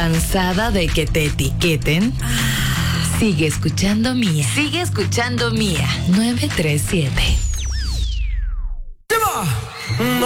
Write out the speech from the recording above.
¿Cansada de que te etiqueten? Sigue escuchando Mía. Sigue escuchando Mía 937.